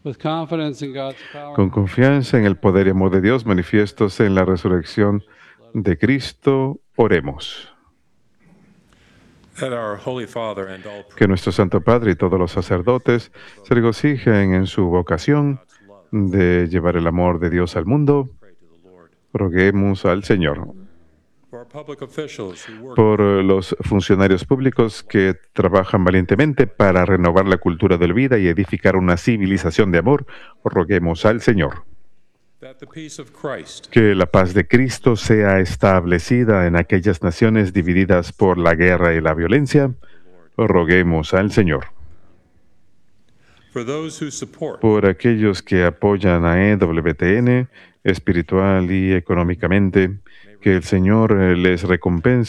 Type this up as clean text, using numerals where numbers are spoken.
Con confianza en el poder y amor de Dios manifiestos en la resurrección de Cristo, oremos. Que nuestro Santo Padre y todos los sacerdotes se regocijen en su vocación de llevar el amor de Dios al mundo. Roguemos al Señor. Por los funcionarios públicos que trabajan valientemente para renovar la cultura de la vida y edificar una civilización de amor, roguemos al Señor. Que la paz de Cristo sea establecida en aquellas naciones divididas por la guerra y la violencia, roguemos al Señor. Por aquellos que apoyan a EWTN espiritual y económicamente, que el Señor les recompense